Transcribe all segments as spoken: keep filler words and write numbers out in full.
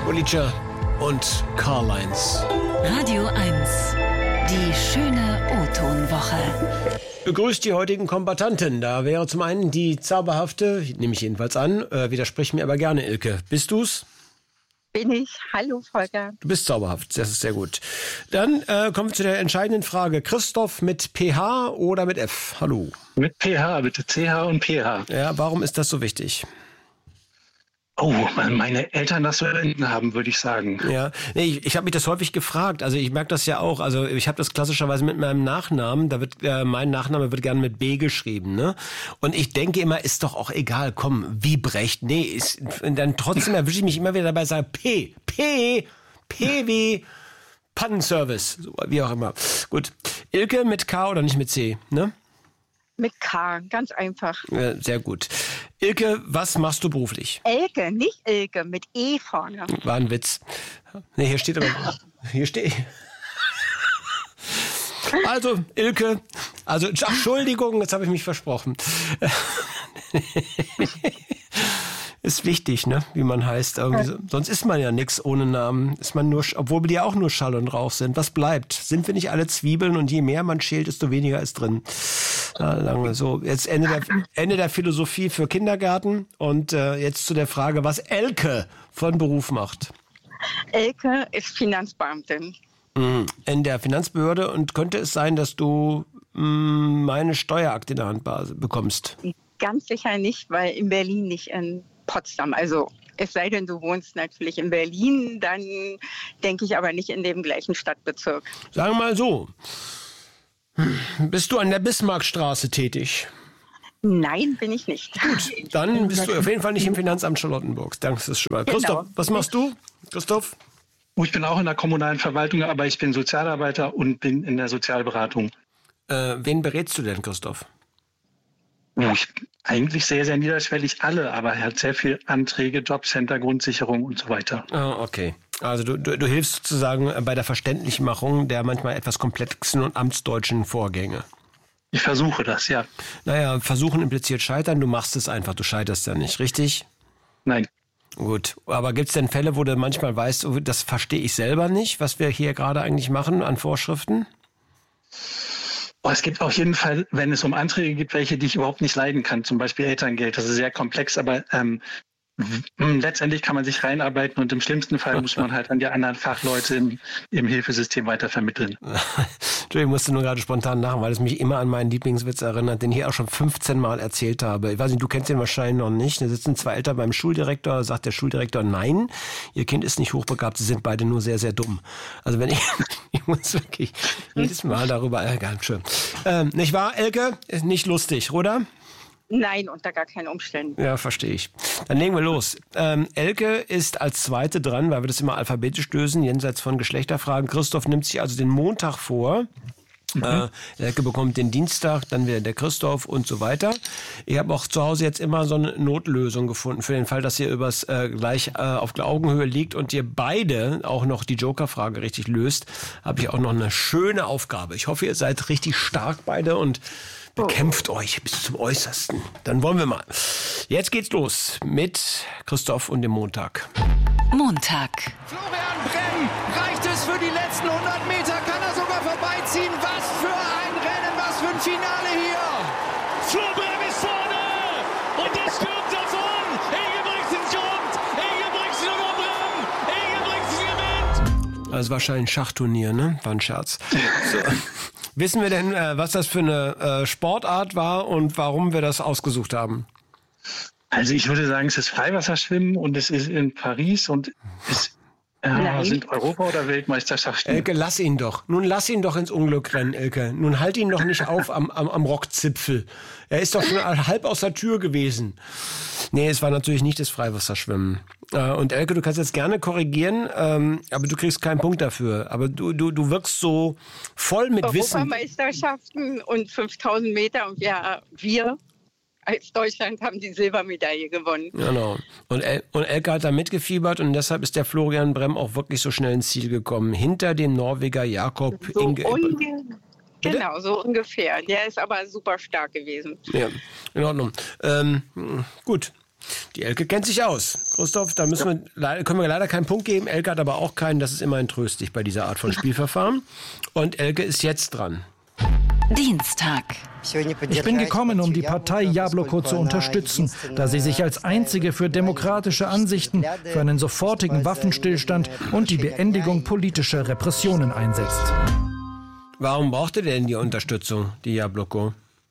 Ulitscher und Karl-Heinz. Radio eins, die schöne O-Ton-Woche. Begrüßt die heutigen Kombattanten. Da wäre zum einen die zauberhafte, nehme ich jedenfalls an, äh, widersprich mir aber gerne, Ilke. Bist du's? Bin ich. Hallo, Volker. Du bist zauberhaft, das ist sehr gut. Dann äh, kommen wir zu der entscheidenden Frage. Christoph mit P H oder mit F? Hallo. Mit P H, bitte. C H und P H. Ja, warum ist das so wichtig? Oh, weil meine Eltern das so erfunden haben, würde ich sagen. Ja, nee, ich, ich habe mich das häufig gefragt. Also ich merke das ja auch. Also ich habe das klassischerweise mit meinem Nachnamen. Da wird äh, mein Nachname wird gerne mit B geschrieben, ne? Und ich denke immer, ist doch auch egal. Komm, Wiebrecht. Nee, ist, und dann trotzdem erwische ich mich immer wieder dabei, sage P, P, P wie Pannenservice, so, wie auch immer. Gut, Ilke mit K oder nicht mit C, ne? Mit K, ganz einfach. Ja, sehr gut. Ilke, was machst du beruflich? Elke, nicht Ilke, mit E vorne. War ein Witz. Nee, hier steht aber... Hier steht... Also, Ilke, also, Entschuldigung, jetzt habe ich mich versprochen. Ist wichtig, ne, wie man heißt. Irgendwie so. Sonst ist man ja nichts ohne Namen. Ist man nur, obwohl wir ja auch nur Schall und Rauch sind. Was bleibt? Sind wir nicht alle Zwiebeln und je mehr man schält, desto weniger ist drin. Ja, sagen wir so. Jetzt Ende der, Ende der Philosophie für Kindergarten und äh, jetzt zu der Frage, was Elke von Beruf macht. Elke ist Finanzbeamtin. Mhm. In der Finanzbehörde, und könnte es sein, dass du mh, meine Steuerakte in der Hand bekommst? Ganz sicher nicht, weil in Berlin, nicht in Potsdam. Also es sei denn, du wohnst natürlich in Berlin, dann denke ich aber nicht in dem gleichen Stadtbezirk. Sagen wir mal so. Bist du an der Bismarckstraße tätig? Nein, bin ich nicht. Gut, dann bist du auf jeden Fall nicht im Finanzamt Charlottenburg. Danke fürs schon mal. Christoph, Genau. was machst du? Christoph? Oh, ich bin auch in der kommunalen Verwaltung, aber ich bin Sozialarbeiter und bin in der Sozialberatung. Äh, wen berätst du denn, Christoph? Oh, ich eigentlich sehr, sehr niederschwellig alle, aber er hat sehr viel Anträge, Jobcenter, Grundsicherung und so weiter. Ah, okay. Also du, du, du hilfst sozusagen bei der Verständlichmachung der manchmal etwas komplexen und amtsdeutschen Vorgänge. Ich versuche das, ja. Naja, versuchen impliziert scheitern, du machst es einfach, du scheiterst ja nicht, richtig? Nein. Gut, aber gibt es denn Fälle, wo du manchmal weißt, oh, das verstehe ich selber nicht, was wir hier gerade eigentlich machen an Vorschriften? Oh, es gibt auf jeden Fall, wenn es um Anträge gibt, welche, die ich überhaupt nicht leiden kann, zum Beispiel Elterngeld, das ist sehr komplex, aber ähm, letztendlich kann man sich reinarbeiten und im schlimmsten Fall muss man halt an die anderen Fachleute im, im Hilfesystem weiter vermitteln. Ich musste nur gerade spontan lachen, weil es mich immer an meinen Lieblingswitz erinnert, den ich hier auch schon fünfzehn Mal erzählt habe. Ich weiß nicht, du kennst den wahrscheinlich noch nicht. Da sitzen zwei Eltern beim Schuldirektor, sagt der Schuldirektor, nein, ihr Kind ist nicht hochbegabt, sie sind beide nur sehr, sehr dumm. Also wenn ich, ich muss wirklich jedes Mal darüber ärgern. Schön. Ähm, nicht wahr, Elke? Ist nicht lustig, oder? Nein, unter gar keinen Umständen. Ja, verstehe ich. Dann legen wir los. Ähm, Elke ist als Zweite dran, weil wir das immer alphabetisch lösen, jenseits von Geschlechterfragen. Christoph nimmt sich also den Montag vor. Mhm. Äh, Elke bekommt den Dienstag, dann wieder der Christoph und so weiter. Ich habe auch zu Hause jetzt immer so eine Notlösung gefunden für den Fall, dass ihr übers äh, gleich äh, auf Augenhöhe liegt und ihr beide auch noch die Joker-Frage richtig löst, habe ich auch noch eine schöne Aufgabe. Ich hoffe, ihr seid richtig stark beide und bekämpft euch bis zum Äußersten. Dann wollen wir mal. Jetzt geht's los mit Christoph und dem Montag. Montag. Florian Bremm, reicht es für die letzten hundert Meter? Kann er sogar vorbeiziehen? Was für ein Rennen, was für ein Finale hier! Flo Bremm ist vorne und er stürmt davon. Ingebrigtsen kommt, Ingebrigtsen über Bremm, Ingebrigtsen gewinnt. Das ist wahrscheinlich ein Schachturnier, ne? War ein Scherz. So. Wissen wir denn, äh, was das für eine äh, Sportart war und warum wir das ausgesucht haben? Also ich würde sagen, es ist Freiwasserschwimmen und es ist in Paris und es äh, sind Europa- oder Weltmeisterschaften. Elke, lass ihn doch. Nun lass ihn doch ins Unglück rennen, Elke. Nun halt ihn doch nicht auf am, am, am Rockzipfel. Er ist doch schon halb aus der Tür gewesen. Nee, es war natürlich nicht das Freiwasserschwimmen. Äh, und Elke, du kannst jetzt gerne korrigieren, ähm, aber du kriegst keinen Punkt dafür. Aber du, du, du wirkst so voll mit Wissen. Europameisterschaften und fünftausend Meter und ja, wir als Deutschland haben die Silbermedaille gewonnen. Genau. Und, El- und Elke hat da mitgefiebert und deshalb ist der Florian Bremm auch wirklich so schnell ins Ziel gekommen. Hinter dem Norweger Jakob So Inge. unge- genau, so ungefähr. Der ist aber super stark gewesen. Ja, in Ordnung. Ähm, gut. Die Elke kennt sich aus. Christoph, da müssen wir, können wir leider keinen Punkt geben. Elke hat aber auch keinen. Das ist immerhin tröstlich bei dieser Art von Spielverfahren. Und Elke ist jetzt dran. Dienstag. Ich bin gekommen, um die Partei Jabloko zu unterstützen, da sie sich als einzige für demokratische Ansichten, für einen sofortigen Waffenstillstand und die Beendigung politischer Repressionen einsetzt. Warum braucht ihr denn die Unterstützung, die Jabloko?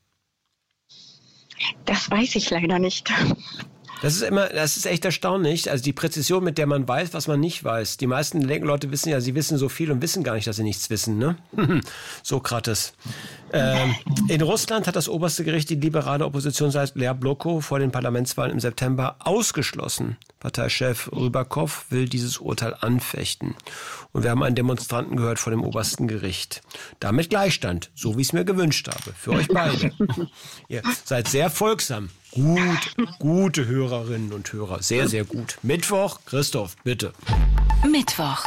Das weiß ich leider nicht. Das ist immer, das ist echt erstaunlich. Also die Präzision, mit der man weiß, was man nicht weiß. Die meisten Leute wissen ja, sie wissen so viel und wissen gar nicht, dass sie nichts wissen, ne? Sokrates. Ähm, in Russland hat das oberste Gericht die liberale Oppositionsseite Jabloko vor den Parlamentswahlen im September ausgeschlossen. Parteichef Rybakov will dieses Urteil anfechten. Und wir haben einen Demonstranten gehört vor dem obersten Gericht. Damit Gleichstand, so wie ich es mir gewünscht habe. Für euch beide. Ihr seid sehr folgsam. Gut, gute Hörerinnen und Hörer. Sehr, sehr gut. Mittwoch, Christoph, bitte. Mittwoch.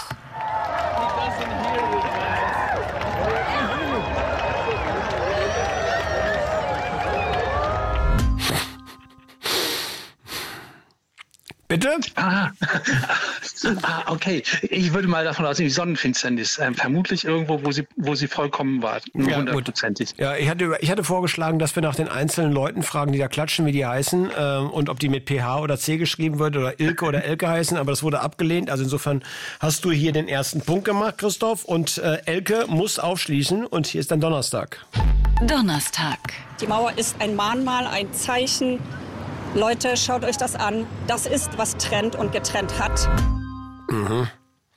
Bitte? Ah. ah, okay. Ich würde mal davon ausgehen, die Sonnenfinsternis. Ähm, vermutlich irgendwo, wo sie, wo sie vollkommen war. Hundertprozentig. Ja, ja, ich hatte, ich hatte vorgeschlagen, dass wir nach den einzelnen Leuten fragen, die da klatschen, wie die heißen äh, und ob die mit P H oder C geschrieben wird oder Ilke oder Elke heißen, aber das wurde abgelehnt. Also insofern hast du hier den ersten Punkt gemacht, Christoph, und äh, Elke muss aufschließen und hier ist dann Donnerstag. Donnerstag. Die Mauer ist ein Mahnmal, ein Zeichen. Leute, schaut euch das an. Das ist, was trennt und getrennt hat. Mhm.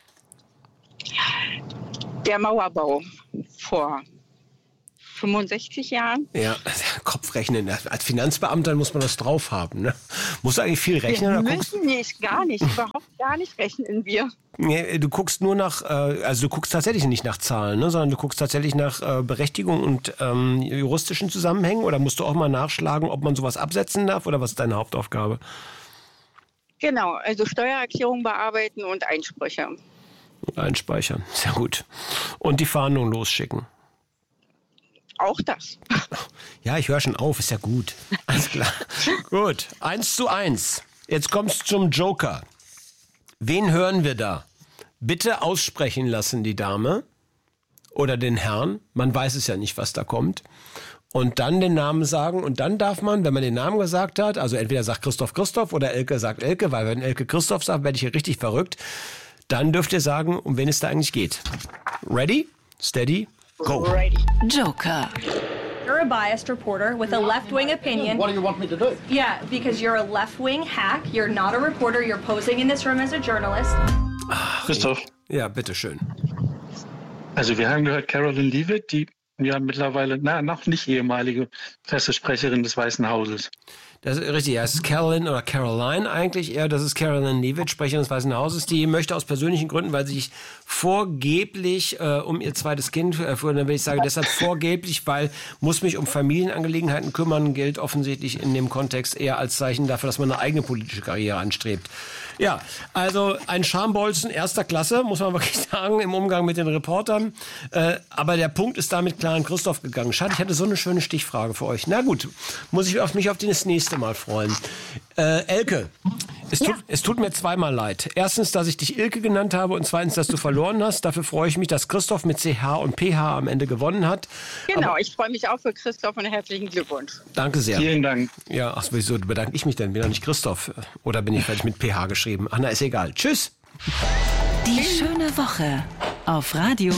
Der Mauerbau vor fünfundsechzig Jahren. Ja, Kopfrechnen. Als Finanzbeamter muss man das drauf haben. Ne? Musst du eigentlich viel rechnen? Wir oder müssen guckst... nicht, gar nicht, überhaupt gar nicht rechnen wir. Nee, du guckst nur nach, also du guckst tatsächlich nicht nach Zahlen, ne, sondern du guckst tatsächlich nach äh, Berechtigung und ähm, juristischen Zusammenhängen, oder musst du auch mal nachschlagen, ob man sowas absetzen darf, oder was ist deine Hauptaufgabe? Genau, also Steuererklärung bearbeiten und Einsprüche. Einspeichern, sehr gut. Und die Fahndung losschicken. Auch das. Ja, ich höre schon auf, ist ja gut. Alles klar. Gut, eins zu eins. Jetzt kommst du zum Joker. Wen hören wir da? Bitte aussprechen lassen, die Dame oder den Herrn. Man weiß es ja nicht, was da kommt. Und dann den Namen sagen. Und dann darf man, wenn man den Namen gesagt hat, also entweder sagt Christoph Christoph oder Elke sagt Elke, weil wenn Elke Christoph sagt, werde ich hier richtig verrückt. Dann dürft ihr sagen, um wen es da eigentlich geht. Ready? Steady? Go. Ready. Joker. You're a biased reporter with a left-wing opinion. What do you want me to do? Yeah, because you're a left-wing hack. You're not a reporter. You're posing in this room as a journalist. Christoph? Ja, bitteschön. Also wir haben gehört, Carolyn Leavitt, die ja mittlerweile, na, noch nicht ehemalige Pressesprecherin des Weißen Hauses. Das ist richtig, ja, es ist Carolyn oder Caroline eigentlich eher, das ist Carolyn Leavitt, Sprecherin des Weißen Hauses, die möchte aus persönlichen Gründen, weil sie sich vorgeblich äh, um ihr zweites Kind, äh, dann will ich sagen, deshalb vorgeblich, weil muss mich um Familienangelegenheiten kümmern, gilt offensichtlich in dem Kontext eher als Zeichen dafür, dass man eine eigene politische Karriere anstrebt. Ja, also ein Schambolzen erster Klasse, muss man wirklich sagen, im Umgang mit den Reportern. Äh, aber der Punkt ist damit klar an Christoph gegangen. Schade, ich hatte so eine schöne Stichfrage für euch. Na gut, muss ich auf mich auf das nächste Mal freuen. Äh, Elke, es, ja. tut, es tut mir zweimal leid. Erstens, dass ich dich Ilke genannt habe und zweitens, dass du verloren hast. Dafür freue ich mich, dass Christoph mit C H und P H am Ende gewonnen hat. Genau, aber ich freue mich auch für Christoph und herzlichen Glückwunsch. Danke sehr. Vielen Dank. Ja, ach, wieso bedanke ich mich denn? Bin doch nicht Christoph. Oder bin ich vielleicht mit P H geschrieben? Ach, na, ist egal. Tschüss. Die schöne Woche auf Radio